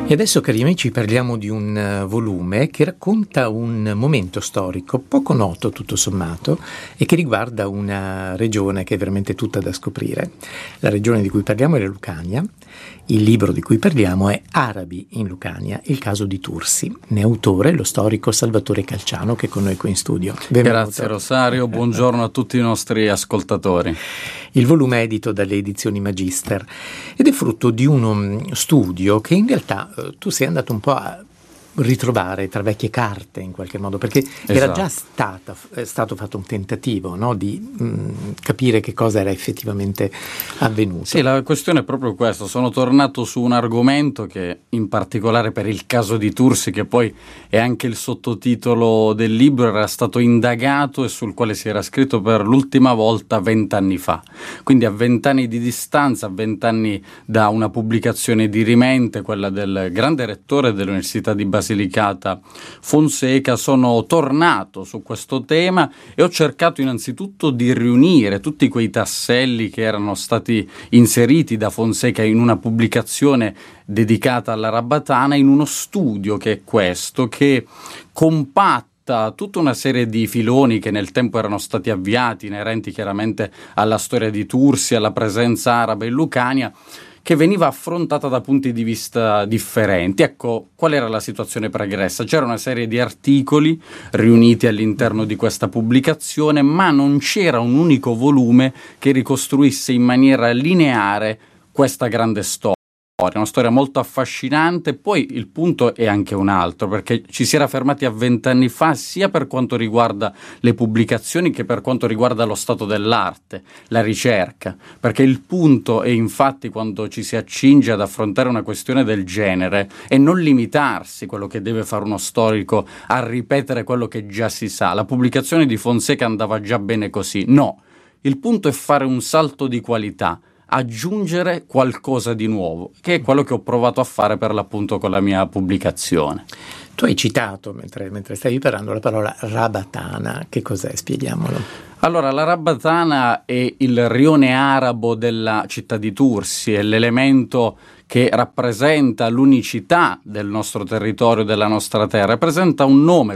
E adesso, cari amici, parliamo di un volume che racconta un momento storico poco noto, tutto sommato, e che riguarda una regione che è veramente tutta da scoprire. La regione di cui parliamo è la Lucania. Il libro di cui parliamo è Arabi in Lucania, il caso di Tursi. Ne è autore lo storico Salvatore Calciano, che è con noi qui in studio. Benvenuto. Grazie Rosario, buongiorno a tutti i nostri ascoltatori. Il volume è edito dalle edizioni Magister ed è frutto di uno studio che in realtà tu sei andato un po' a ritrovare tra vecchie carte in qualche modo, perché era già stato fatto un tentativo, no, di capire che cosa era effettivamente avvenuto. Sì, la questione è proprio questa. Sono tornato su un argomento che, in particolare per il caso di Tursi, che poi è anche il sottotitolo del libro, era stato indagato e sul quale si era scritto per l'ultima volta 20 anni fa. Quindi a 20 anni di distanza, a 20 anni da una pubblicazione dirimente, quella del grande rettore dell'Università di Basilicata Fonseca, sono tornato su questo tema e ho cercato innanzitutto di riunire tutti quei tasselli che erano stati inseriti da Fonseca in una pubblicazione dedicata alla Rabatana in uno studio che è questo, che compatta tutta una serie di filoni che nel tempo erano stati avviati, inerenti chiaramente alla storia di Tursi, alla presenza araba in Lucania, che veniva affrontata da punti di vista differenti. Ecco, qual era la situazione pregressa? C'era una serie di articoli riuniti all'interno di questa pubblicazione, ma non c'era un unico volume che ricostruisse in maniera lineare questa grande storia. Una storia molto affascinante. Poi il punto è anche un altro, perché ci si era fermati a 20 anni fa sia per quanto riguarda le pubblicazioni che per quanto riguarda lo stato dell'arte, la ricerca, perché il punto è infatti, quando ci si accinge ad affrontare una questione del genere, è non limitarsi, quello che deve fare uno storico, a ripetere quello che già si sa. La pubblicazione di Fonseca andava già bene così. No, il punto è fare un salto di qualità, aggiungere qualcosa di nuovo, che è quello che ho provato a fare per l'appunto con la mia pubblicazione. Tu hai citato, mentre stavi parlando, la parola Rabatana. Che cos'è? Spieghiamolo. Allora, la Rabatana è il rione arabo della città di Tursi, è l'elemento che rappresenta l'unicità del nostro territorio, della nostra terra, rappresenta un nome